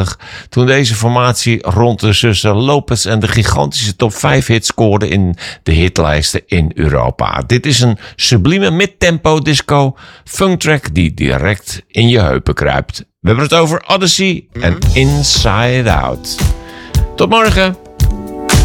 1988... toen deze formatie rond de zussen Lopez en de gigantische top 5 hits scoorde in de hitlijsten in Europa. Dit is een sublieme mid-tempo disco funktrack die direct in je heupen kruipt. We hebben het over Odyssey en Inside Out. Tot morgen!